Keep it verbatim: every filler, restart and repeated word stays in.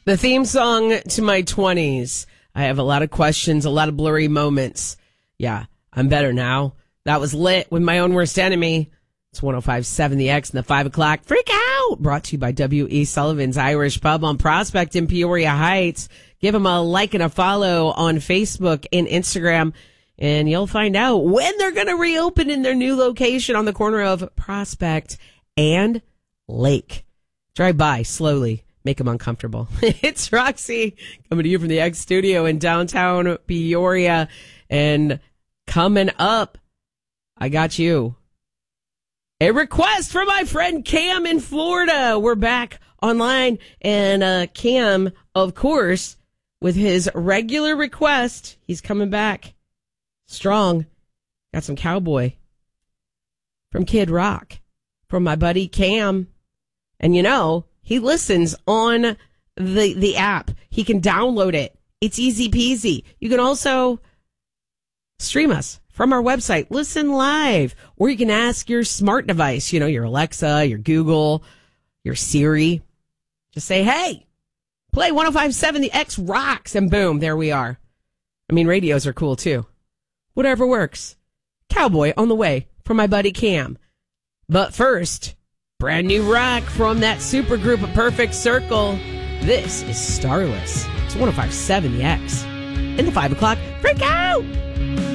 The theme song to my twenties. I have a lot of questions, a lot of blurry moments. Yeah, I'm better now. That was lit with My Own Worst Enemy. It's one oh five point seven The X and the five o'clock Freak Out. Brought to you by W E. Sullivan's Irish Pub on Prospect in Peoria Heights. Give them a like and a follow on Facebook and Instagram, and you'll find out when they're going to reopen in their new location on the corner of Prospect and Lake. Drive by slowly. Make them uncomfortable. It's Roxy coming to you from the X Studio in downtown Peoria. And coming up, I got you a request from my friend Cam in Florida. We're back online. And uh, Cam, of course, with his regular request, he's coming back strong. Got some Cowboy from Kid Rock from my buddy Cam. And you know, he listens on the the app. He can download it. It's easy peasy. You can also stream us from our website. Listen live. Or you can ask your smart device, you know, your Alexa, your Google, your Siri. Just say, hey, play one oh five point seven The X Rocks. And boom, there we are. I mean, radios are cool too. Whatever works. Cowboy on the way from my buddy Cam. But first, brand new rock from that super group of Perfect Circle. This is Starless. It's one oh five point seven The X. In the five o'clock Freak Out!